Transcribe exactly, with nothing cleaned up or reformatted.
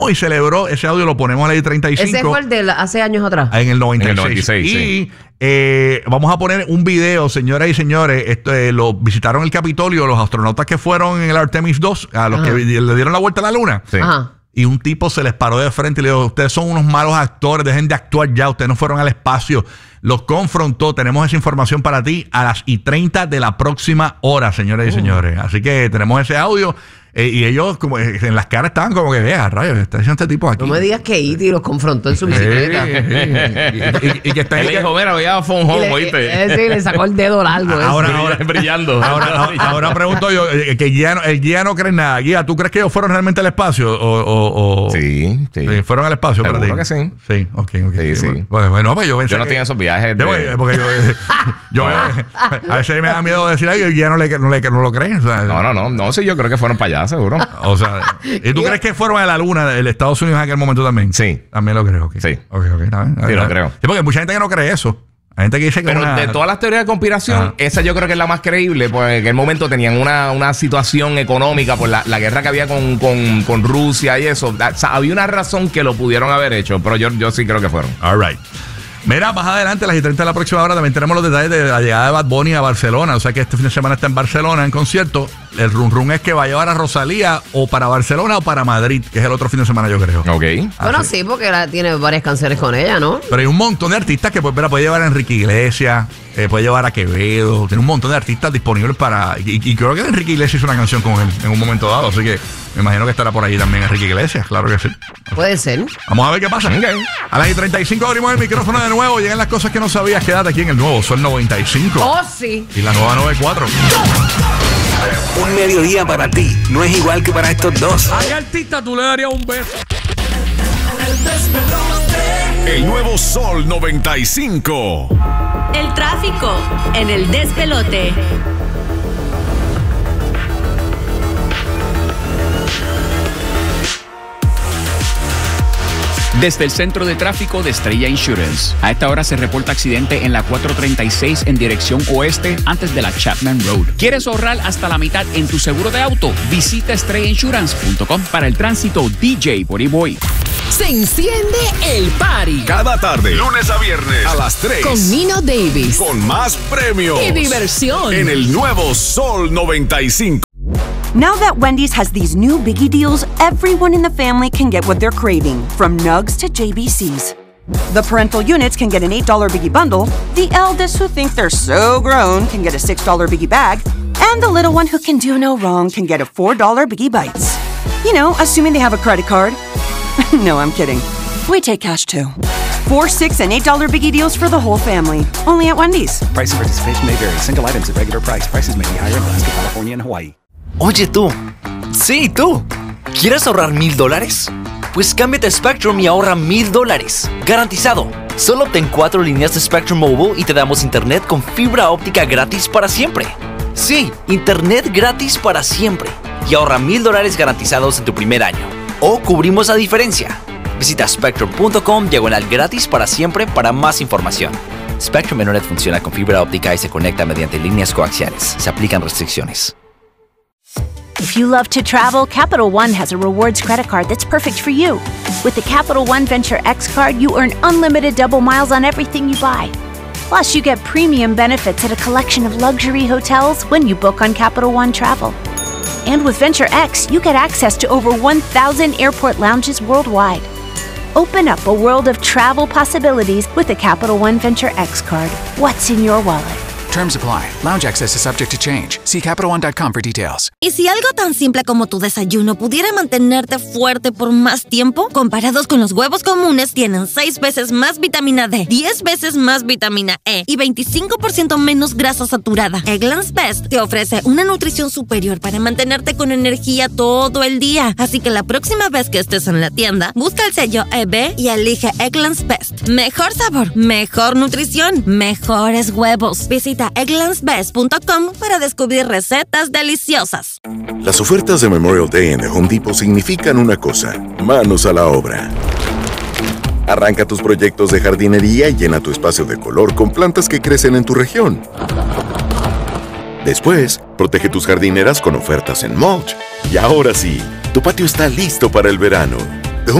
y celebró ese audio, lo ponemos en la treinta y cinco. Ese fue el de la, hace años atrás. En el noventa y seis. En el noventa y seis, y sí. eh, vamos a poner un video, señoras y señores. Esto, eh, lo visitaron el Capitolio, los astronautas que fueron en el Artemis dos, a los Ajá. que le dieron la vuelta a la luna. Sí. Ajá. Y un tipo se les paró de frente y le dijo: ustedes son unos malos actores, dejen de actuar ya, ustedes no fueron al espacio. Los confrontó. Tenemos esa información para ti a las y treinta de la próxima hora, señoras y uh. señores. Así que tenemos ese audio. Eh, y ellos como eh, en las caras estaban como que, vea, rayos, está diciendo este tipo aquí. No me digas que E T los confrontó en su bicicleta. Sí, sí. Y, y, y que está Él le dijo, mira, ya fue un home, ¿oíste? Ese le sacó el dedo largo. Ahora, ahora, brillando. Ahora, ahora, ahora pregunto yo, eh, que guía no, el guía no cree nada. Guía, ¿tú crees que ellos fueron realmente al espacio? O, o, o, sí, sí. sí. ¿Fueron al espacio? Seguro para ti? que sí. Sí, ok, ok. Sí, sí. Bueno, bueno pues yo pensé Yo no que, tenía esos viajes. De... De, porque yo, yo a veces me da miedo decir, ay, el guía no, le, no, le, no lo cree. O sea, no, no, no. No, sí, yo creo que fueron para allá, seguro. O sea, ¿y tú crees que fueron a la luna de Estados Unidos en aquel momento también? Sí. También lo creo. Okay. Sí. Ok, ok. Está bien, sí, lo creo. Sí, porque hay mucha gente que no cree eso. Hay gente que dice que Pero una... de todas las teorías de conspiración, Ajá. esa yo creo que es la más creíble, porque en aquel momento tenían una, una situación económica por la, la guerra que había con, con, con Rusia y eso. O sea, había una razón que lo pudieron haber hecho, pero yo, yo sí creo que fueron. All right. Mira, más adelante, a las y treinta de la próxima hora, también tenemos los detalles de la llegada de Bad Bunny a Barcelona. O sea que este fin de semana está en Barcelona en concierto. El run run es que va a llevar a Rosalía o para Barcelona o para Madrid, que es el otro fin de semana, yo creo. Ok. Bueno, sí, porque la, tiene varias canciones con ella, ¿no? Pero hay un montón de artistas que pues, puede llevar a Enrique Iglesias, eh, puede llevar a Quevedo. Tiene un montón de artistas disponibles para... Y, y creo que Enrique Iglesias hizo una canción con él en un momento dado. Así que me imagino que estará por ahí también Enrique Iglesias. Claro que sí. Puede ser. Vamos a ver qué pasa. Okay. A las y treinta y cinco abrimos el micrófono de nuevo. Llegan las cosas que no sabías. Quédate aquí en el nuevo Sol noventa y cinco. Oh, sí. Y la nueva noventa y cuatro. Un mediodía para ti no es igual que para estos dos. ¿A qué artista tú le darías un beso? El nuevo Sol noventa y cinco. El tráfico en el despelote. Desde el centro de tráfico de Estrella Insurance. A esta hora se reporta accidente en la cuatro treinta y seis en dirección oeste antes de la Chapman Road. ¿Quieres ahorrar hasta la mitad en tu seguro de auto? Visita estrella insurance punto com. Para el tránsito, D J Body Boy. Se enciende el party. Cada tarde, lunes a viernes, a las tres. Con Nino Davis. Con más premios. Y diversión. En el nuevo Sol noventa y cinco. Now that Wendy's has these new Biggie deals, everyone in the family can get what they're craving, from nugs to J B Cs. The parental units can get an eight dollar Biggie bundle, the eldest who think they're so grown can get a six dollar Biggie bag, and the little one who can do no wrong can get a four dollar Biggie Bites. You know, assuming they have a credit card. No, I'm kidding. We take cash too. Four, six, and eight dollar Biggie deals for the whole family. Only at Wendy's. Price and participation may vary. Single items at regular price. Prices may be higher in Alaska, California, and Hawaii. Oye tú, sí tú, ¿quieres ahorrar mil dólares? Pues cámbiate a Spectrum y ahorra mil dólares, garantizado. Solo obtén cuatro líneas de Spectrum Mobile y te damos internet con fibra óptica gratis para siempre. Sí, internet gratis para siempre. Y ahorra mil dólares garantizados en tu primer año. O cubrimos la diferencia. Visita spectrum punto com diagonal gratis para siempre para más información. Spectrum Internet funciona con fibra óptica y se conecta mediante líneas coaxiales. Se aplican restricciones. If you love to travel, Capital One has a rewards credit card that's perfect for you. With the Capital One Venture X card, you earn unlimited double miles on everything you buy. Plus, you get premium benefits at a collection of luxury hotels when you book on Capital One Travel. And with Venture X, you get access to over one thousand airport lounges worldwide. Open up a world of travel possibilities with the Capital One Venture X card. What's in your wallet? Terms apply. Lounge access is subject to change. See Capital One dot com for details. ¿Y si algo tan simple como tu desayuno pudiera mantenerte fuerte por más tiempo? Comparados con los huevos comunes, tienen seis veces más vitamina D, diez veces más vitamina E y veinticinco por ciento menos grasa saturada. Eggland's Best te ofrece una nutrición superior para mantenerte con energía todo el día. Así que la próxima vez que estés en la tienda, busca el sello E B y elige Eggland's Best. Mejor sabor, mejor nutrición, mejores huevos. Visita egglands best punto com para descubrir recetas deliciosas. Las ofertas de Memorial Day en The Home Depot significan una cosa: manos a la obra. Arranca tus proyectos de jardinería y llena tu espacio de color con plantas que crecen en tu región. Después, protege tus jardineras con ofertas en mulch. Y ahora sí, tu patio está listo para el verano.